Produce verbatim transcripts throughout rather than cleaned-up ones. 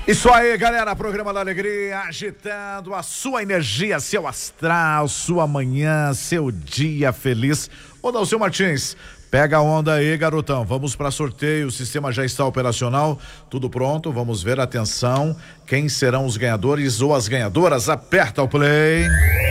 Isso aí, galera, programa da alegria, agitando a sua energia, seu astral, sua manhã, seu dia feliz. Ô, Dalceu Martins, pega a onda aí, garotão, vamos para sorteio, o sistema já está operacional, tudo pronto, vamos ver, atenção, quem serão os ganhadores ou as ganhadoras, aperta o play.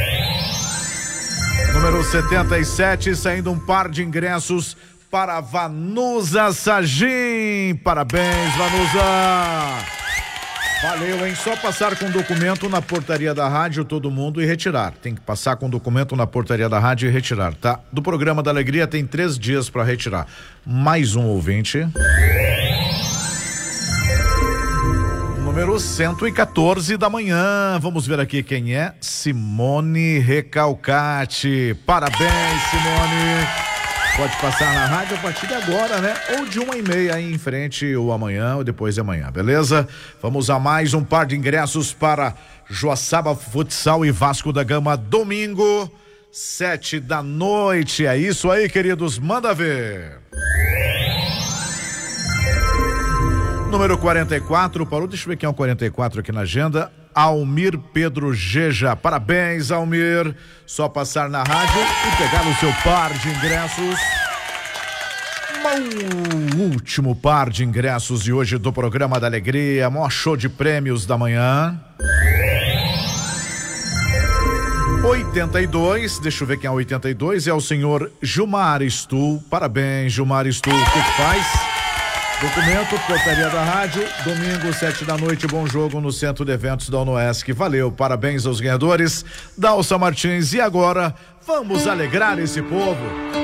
Número setenta e sete, saindo um par de ingressos para Vanusa Sagim, parabéns, Vanusa. Valeu, hein? Só passar com documento na portaria da rádio, todo mundo, e retirar. Tem que passar com documento na portaria da rádio e retirar, tá? Do programa da alegria tem três dias para retirar. Mais um ouvinte. Número cento e quatorze da manhã. Vamos ver aqui quem é. Simone Recalcati. Parabéns, Simone. Pode passar na rádio a partir de agora, né? Ou de uma e meia aí em frente, ou amanhã, ou depois de amanhã, beleza? Vamos a mais um par de ingressos para Joaçaba Futsal e Vasco da Gama, domingo, sete da noite. É isso aí, queridos, manda ver. Número quarenta e quatro, parou, deixa eu ver quem é o quarenta e quatro aqui na agenda. Almir Pedro Geja, parabéns, Almir, só passar na rádio e pegar o seu par de ingressos. O último par de ingressos de hoje do programa da alegria, maior show de prêmios da manhã. oitenta e dois, deixa eu ver quem é o oitenta e dois, é o senhor Gilmar Stuhl, parabéns, Gilmar Stuhl, o que que faz? Documento, portaria da rádio, domingo, sete da noite, bom jogo no Centro de Eventos da Unoesc. Valeu, parabéns aos ganhadores, Dalsa Martins. E agora, vamos alegrar esse povo.